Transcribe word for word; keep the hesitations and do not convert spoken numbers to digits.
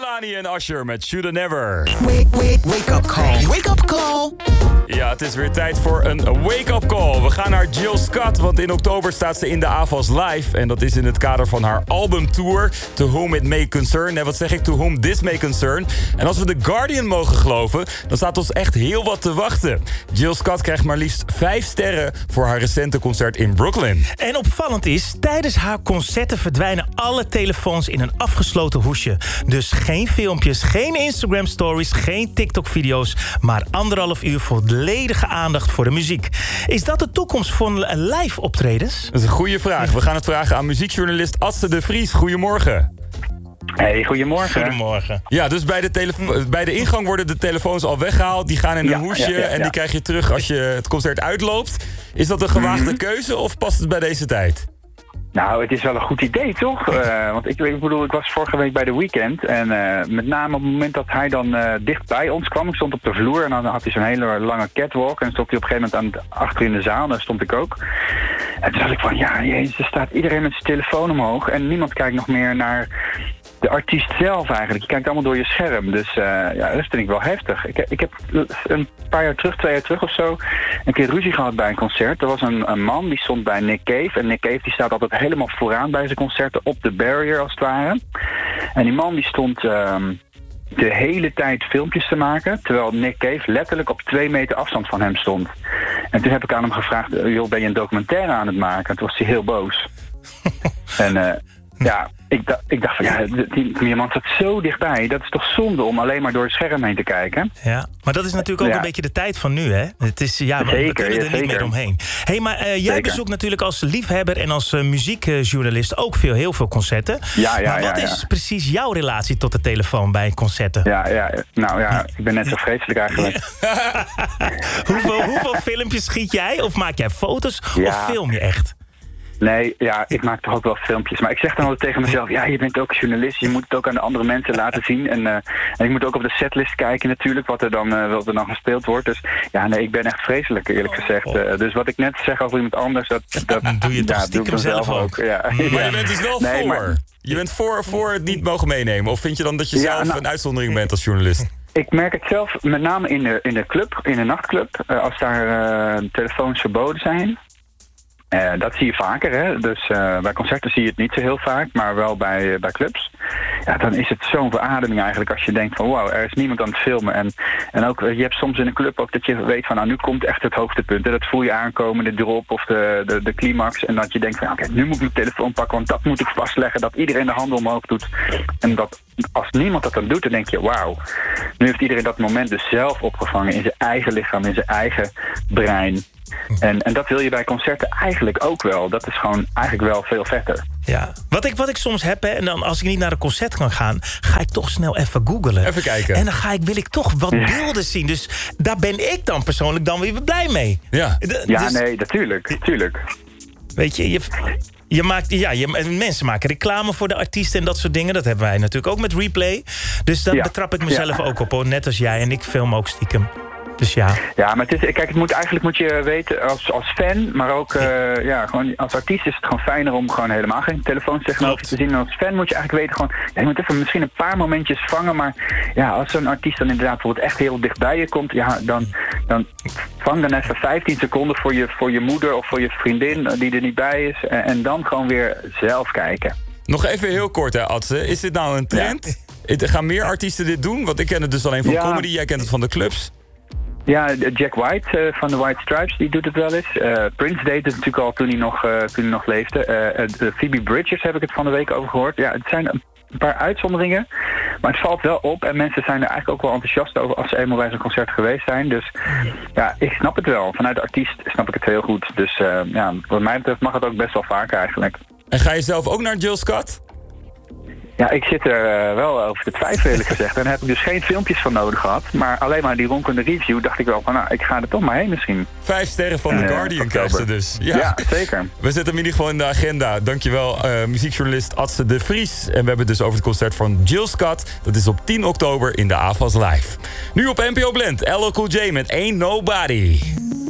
Kehlani en Usher met Shoulda Never. Wake, wake, wake up call. Wake up call. Ja, het is weer tijd voor een wake-up call. We gaan naar Jill Scott, want in oktober staat ze in de A V A S Live. En dat is in het kader van haar albumtour To Whom It May Concern. Nee, wat zeg ik? To Whom This May Concern. En als we The Guardian mogen geloven, dan staat ons echt heel wat te wachten. Jill Scott krijgt maar liefst vijf sterren voor haar recente concert in Brooklyn. En opvallend is, tijdens haar concerten verdwijnen alle telefoons in een afgesloten hoesje. Dus geen filmpjes, geen Instagram stories, geen TikTok-video's, maar anderhalf uur volledige aandacht voor de muziek. Is dat de toekomst van live optredens? Dat is een goede vraag. We gaan het vragen aan muziekjournalist Atze de Vries. Goedemorgen. Hey, goedemorgen. Goedemorgen. Ja, dus bij de, telefo- bij de ingang worden de telefoons al weggehaald. Die gaan in een Ja, hoesje ja, ja, ja. en die krijg je terug als je het concert uitloopt. Is dat een gewaagde Mm-hmm. keuze of past het bij deze tijd? Nou, het is wel een goed idee, toch? Uh, want ik, ik bedoel, ik was vorige week bij The Weeknd. En uh, met name op het moment dat hij dan uh, dicht bij ons kwam. Ik stond op de vloer en dan had hij zo'n hele lange catwalk. En stond hij op een gegeven moment aan het, achter in de zaal. Daar stond ik ook. En toen dacht ik van, ja, jezus, er staat iedereen met zijn telefoon omhoog. En niemand kijkt nog meer naar de artiest zelf eigenlijk. Je kijkt allemaal door je scherm. Dus uh, ja, dat vind ik wel heftig. Ik, ik heb een paar jaar terug, twee jaar terug of zo, een keer ruzie gehad bij een concert. Er was een, een man die stond bij Nick Cave. En Nick Cave die staat altijd helemaal vooraan bij zijn concerten, op de barrier als het ware. En die man die stond uh, de hele tijd filmpjes te maken, terwijl Nick Cave letterlijk op twee meter afstand van hem stond. En toen heb ik aan hem gevraagd, joh, ben je een documentaire aan het maken? En toen was hij heel boos. en uh, ja, ik, da- ik dacht van, ja, die, die man staat zo dichtbij. Dat is toch zonde om alleen maar door het scherm heen te kijken? Ja, maar dat is natuurlijk ook Ja. een beetje de tijd van nu, hè? Het is, ja, we, Zeker, we kunnen er ja, niet zeker. meer omheen. Hey, maar uh, jij Zeker. bezoekt natuurlijk als liefhebber en als uh, muziekjournalist ook veel, heel veel concerten. Ja, ja, maar wat ja, is ja. precies jouw relatie tot de telefoon bij concerten? Ja, ja, nou ja, ik ben net zo vreselijk eigenlijk. hoeveel, hoeveel filmpjes schiet jij? Of maak jij foto's? Ja. Of film je echt? Nee, ja, ik maak toch ook wel filmpjes. Maar ik zeg dan altijd tegen mezelf, ja, je bent ook journalist. Je moet het ook aan de andere mensen laten zien. En, uh, en ik moet ook op de setlist kijken natuurlijk, wat er dan, uh, wat er dan gespeeld wordt. Dus ja, nee, ik ben echt vreselijk, eerlijk gezegd. Uh, dus wat ik net zeg over iemand anders, dat, dat Doe je toch ja, stiekem doe ik dan zelf ook. Ja. Maar Ja. je bent dus wel Nee, voor. maar- Je bent voor, voor het niet mogen meenemen. Of vind je dan dat je Ja, zelf nou- een uitzondering bent als journalist? Ik merk het zelf met name in de, in de club, in de nachtclub. Uh, als daar uh, telefoons verboden zijn. Uh, dat zie je vaker, hè. Dus uh, bij concerten zie je het niet zo heel vaak, maar wel bij, uh, bij clubs. Ja, dan is het zo'n verademing eigenlijk als je denkt van wauw, er is niemand aan het filmen. En, en ook, uh, je hebt soms in een club ook dat je weet van nou, nu komt echt het hoogtepunt. Hè. Dat voel je aankomen, de drop of de, de, de climax. En dat je denkt van oké, nu moet ik mijn telefoon pakken, want dat moet ik vastleggen. Dat iedereen de handen omhoog doet. En dat als niemand dat dan doet, dan denk je wauw. Nu heeft iedereen dat moment dus zelf opgevangen in zijn eigen lichaam, in zijn eigen brein. En, en dat wil je bij concerten eigenlijk ook wel. Dat is gewoon eigenlijk wel veel vetter. Ja. Wat ik, wat ik soms heb, hè, en dan als ik niet naar een concert kan gaan, ga ik toch snel even googlen. Even kijken. En dan ga ik, wil ik toch wat Ja. beelden zien. Dus daar ben ik dan persoonlijk dan weer blij mee. Ja. D- Ja, dus, nee, natuurlijk. natuurlijk. Weet je, je, je maakt, ja, je, mensen maken reclame voor de artiesten en dat soort dingen. Dat hebben wij natuurlijk ook met Replay. Dus daar Ja. betrap ik mezelf Ja. ook op, hoor. Net als jij. En ik film ook stiekem. Dus ja. Ja, maar het is, kijk, het moet, eigenlijk moet je weten als, als fan, maar ook uh, ja, gewoon als artiest is het gewoon fijner om gewoon helemaal geen telefoons tegenover Klopt. te zien. En als fan moet je eigenlijk weten gewoon, ja, je moet even misschien een paar momentjes vangen, maar ja, als zo'n artiest dan inderdaad bijvoorbeeld echt heel dicht bij je komt, ja, dan, dan vang dan even vijftien seconden voor je, voor je moeder of voor je vriendin die er niet bij is en, en dan gewoon weer zelf kijken. Nog even heel kort, hè, Atze. Is dit nou een trend? Het- Gaan meer artiesten dit doen? Want ik ken het dus alleen van Ja. comedy. Jij kent het van de clubs. Ja, Jack White uh, van de White Stripes, die doet het wel eens. Uh, Prince deed het natuurlijk al toen hij nog, uh, toen hij nog leefde. Uh, uh, Phoebe Bridgers heb ik het van de week over gehoord. Ja, het zijn een paar uitzonderingen, maar het valt wel op. En mensen zijn er eigenlijk ook wel enthousiast over als ze eenmaal bij zo'n concert geweest zijn. Dus ja, ik snap het wel. Vanuit de artiest snap ik het heel goed. Dus uh, ja, wat mij betreft mag het ook best wel vaker eigenlijk. En ga je zelf ook naar Jill Scott? Ja, ik zit er uh, wel over te twijfelen eerlijk gezegd. En daar heb ik dus geen filmpjes van nodig gehad. Maar alleen maar die ronkende review dacht ik wel van, nou, ik ga er toch maar heen misschien. Vijf sterren van The Uh, Guardian krijgt ze dus. Ja. Ja, zeker. We zetten hem in ieder geval in de agenda. Dankjewel, uh, muziekjournalist Atze de Vries. En we hebben het dus over het concert van Jill Scott. Dat is op tien oktober in de A V A S Live. Nu op N P O Blend, L L Cool J met Ain't Nobody.